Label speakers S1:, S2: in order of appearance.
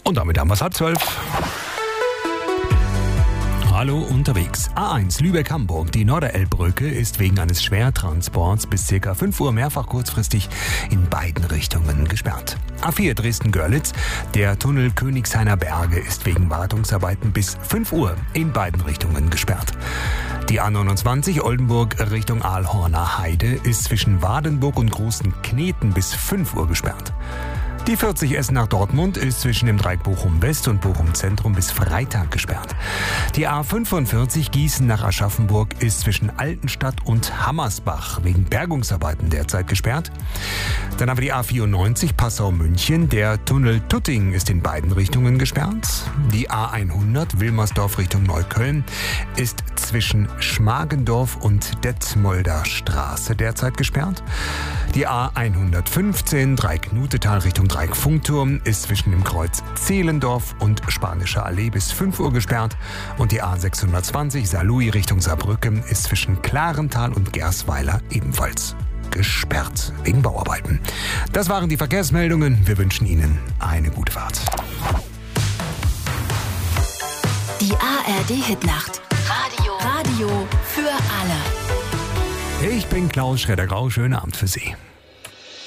S1: Und damit haben wir es 11:30. Hallo unterwegs. A1 Lübeck-Hamburg. Die Norderelbbrücke ist wegen eines Schwertransports bis ca. 5 Uhr mehrfach kurzfristig in beiden Richtungen gesperrt. A4 Dresden-Görlitz. Der Tunnel Königshainer Berge ist wegen Wartungsarbeiten bis 5 Uhr in beiden Richtungen gesperrt. Die A29 Oldenburg Richtung Aalhorner Heide ist zwischen Wadenburg und Großen Kneten bis 5 Uhr gesperrt. Die 40 Essen nach Dortmund ist zwischen dem Dreieck Bochum West und Bochum Zentrum bis Freitag gesperrt. Die A45 Gießen nach Aschaffenburg ist zwischen Altenstadt und Hammersbach wegen Bergungsarbeiten derzeit gesperrt. Dann haben wir die A94 Passau-München. Der Tunnel Tutting ist in beiden Richtungen gesperrt. Die A100 Wilmersdorf Richtung Neukölln ist zwischen Schmargendorf und Detmolder Straße derzeit gesperrt. Die A115 Dreieck-Nutetal Richtung Dreieck-Funkturm ist zwischen dem Kreuz Zehlendorf und Spanischer Allee bis 5 Uhr gesperrt. Und die A620 Saarlouis Richtung Saarbrücken ist zwischen Klarental und Gersweiler ebenfalls gesperrt wegen Bauarbeiten. Das waren die Verkehrsmeldungen. Wir wünschen Ihnen eine gute Fahrt.
S2: Die ARD-Hitnacht. Radio für alle.
S1: Ich bin Klaus Schredder-Grau. Schönen Abend für Sie.